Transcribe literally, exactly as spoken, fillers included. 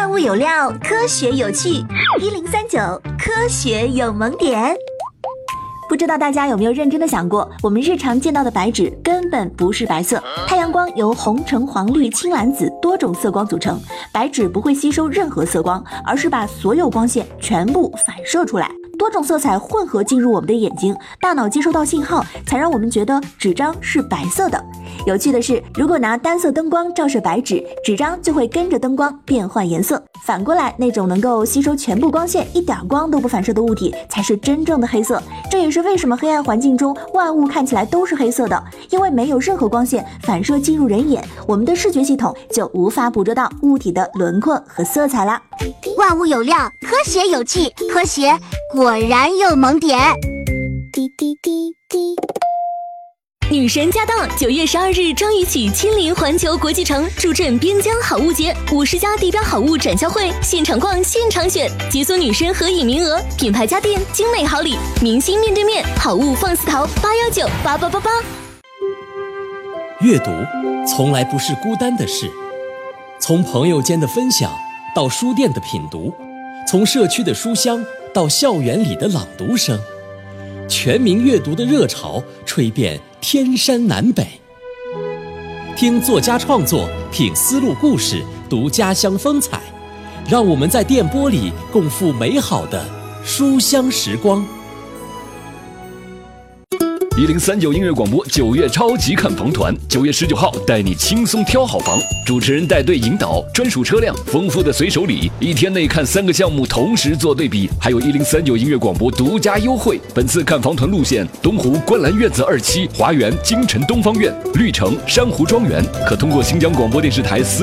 万物有料，科学有趣。一零三九科学有萌点。 不知道大家有没有认真的想过，我们日常见到的白纸根本不是白色，太阳光由红橙黄绿青蓝紫多种色光组成，白纸不会吸收任何色光，而是把所有光线全部反射出来。多种色彩混合进入我们的眼睛，大脑接收到信号，才让我们觉得纸张是白色的。有趣的是，如果拿单色灯光照射白纸，纸张就会跟着灯光变换颜色。反过来，那种能够吸收全部光线，一点光都不反射的物体，才是真正的黑色。这也是为什么黑暗环境中万物看起来都是黑色的，因为没有任何光线反射进入人眼，我们的视觉系统就无法捕捉到物体的轮廓和色彩了。 万物有料，科学有趣，科学果然有萌点。滴滴滴滴。 女神驾到！九月十二日张雨绮亲临环球国际城，助阵边疆好物节，五十家地标好物展销会，现场逛，现场选，解锁女神合影名额，品牌家电，精美好礼，明星面对面，好物放肆淘，八幺九八八八八。 阅读从来不是孤单的事，从朋友间的分享到书店的品读，从社区的书香到校园里的朗读声，全民阅读的热潮吹遍天山南北。听作家创作，品丝路故事，读家乡风采，让我们在电波里共赴美好的书香时光。 一零三九音乐广播九月超级看房团，九月十九号带你轻松挑好房，主持人带队引导，专属车辆，丰富的随手礼，一天内看三个项目同时做对比，还有一零三九音乐广播独家优惠。本次看房团路线：东湖观澜院子二期、华园京城东方院、绿城珊瑚庄园，可通过新疆广播电视台私